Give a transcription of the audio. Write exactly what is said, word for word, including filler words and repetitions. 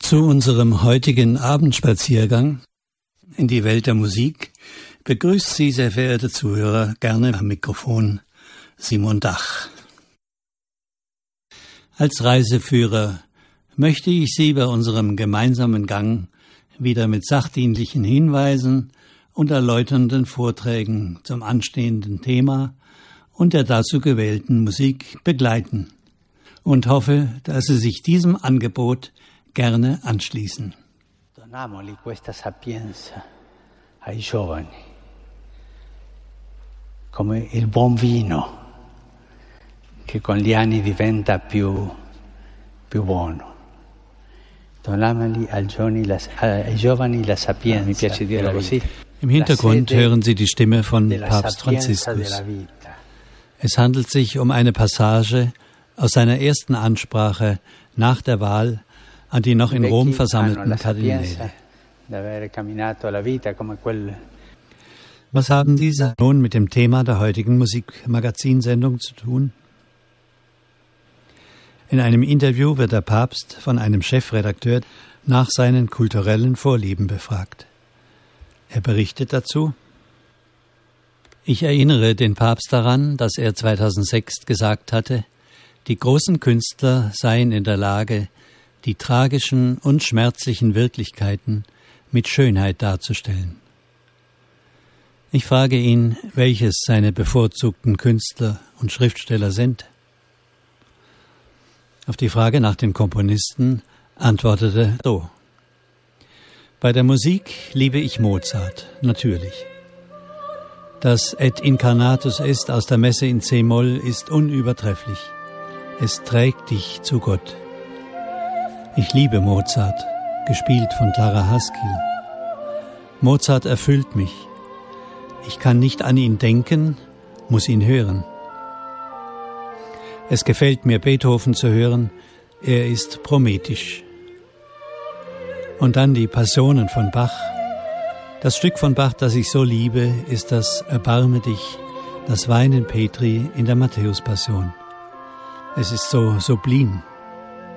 Zu unserem heutigen Abendspaziergang in die Welt der Musik begrüßt Sie, sehr verehrte Zuhörer, gerne am Mikrofon Simon Dach. Als Reiseführer möchte ich Sie bei unserem gemeinsamen Gang wieder mit sachdienlichen Hinweisen und erläuternden Vorträgen zum anstehenden Thema und der dazu gewählten Musik begleiten und hoffe, dass Sie sich diesem Angebot gerne anschließen. Donamoli questa sapienza ai giovani, come il buon vino che con gli anni diventa più, più buono. Donamoli ai giovani la, ai giovani la sapienza, mi piace dirlo così. Im Hintergrund hören Sie die Stimme von Papst Franziskus. Es handelt sich um eine Passage aus seiner ersten Ansprache nach der Wahl an die noch in Rom versammelten Kardinäle. Was haben diese nun mit dem Thema der heutigen Musikmagazinsendung zu tun? In einem Interview wird der Papst von einem Chefredakteur nach seinen kulturellen Vorlieben befragt. Er berichtet dazu: Ich erinnere den Papst daran, dass er zweitausendsechs gesagt hatte, die großen Künstler seien in der Lage, die tragischen und schmerzlichen Wirklichkeiten mit Schönheit darzustellen. Ich frage ihn, welches seine bevorzugten Künstler und Schriftsteller sind. Auf die Frage nach den Komponisten antwortete er so: Bei der Musik liebe ich Mozart, natürlich. Das Et Incarnatus Est aus der Messe in C-Moll ist unübertrefflich. Es trägt dich zu Gott. Ich liebe Mozart, gespielt von Clara Haskell. Mozart erfüllt mich. Ich kann nicht an ihn denken, muss ihn hören. Es gefällt mir, Beethoven zu hören. Er ist prometisch. Und dann die Passionen von Bach. Das Stück von Bach, das ich so liebe, ist das Erbarme dich, das Weinen Petri in der Matthäus-Passion. Es ist so sublim.